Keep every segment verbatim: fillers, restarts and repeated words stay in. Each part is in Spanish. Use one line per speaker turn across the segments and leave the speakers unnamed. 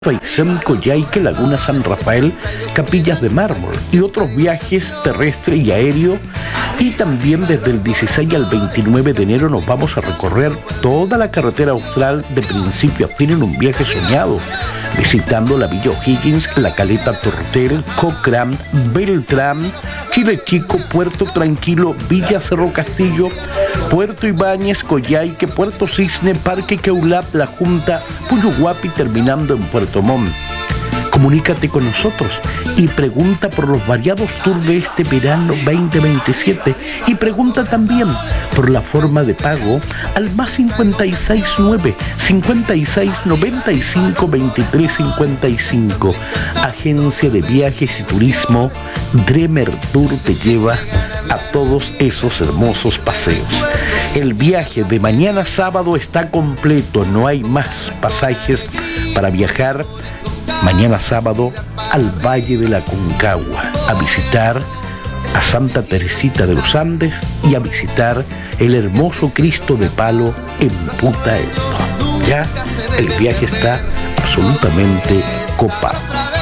Aysén, Coyhaique, Laguna San Rafael, Capillas de Mármol y otros viajes terrestre y aéreo. Y también desde el dieciséis al veintinueve de enero nos vamos a recorrer toda la carretera austral de principio a fin en un viaje soñado, visitando la Villa O'Higgins, la Caleta Tortel, Cochrane, Beltrán, Chile Chico, Puerto Tranquilo, Villa Cerro Castillo, Puerto Ibáñez, Coyhaique, Puerto Cisne, Parque Queulap, La Junta, Puyuhuapi, terminando en Puerto Montt. Comunícate con nosotros y pregunta por los variados tours de este verano veinte veintisiete y pregunta también por la forma de pago al más cincuenta y seis nueve, cincuenta y seis, noventa y cinco, veintitrés cincuenta y cinco. Agencia de Viajes y Turismo Dremer Tour te lleva a todos esos hermosos paseos. El viaje de mañana sábado está completo, no hay más pasajes para viajar mañana sábado al Valle de la Aconcagua, a visitar a Santa Teresita de los Andes y a visitar el hermoso Cristo de Palo en Putaendo. Ya el viaje está absolutamente copado.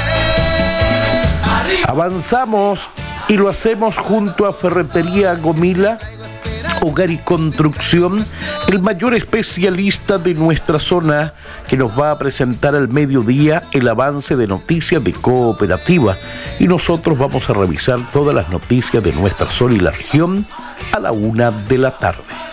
Avanzamos y lo hacemos junto a Ferretería Gomila, Hogar y Construcción, el mayor especialista de nuestra zona, que nos va a presentar al mediodía el avance de noticias de Cooperativa. Y nosotros vamos a revisar todas las noticias de nuestra zona y la región a la una de la tarde.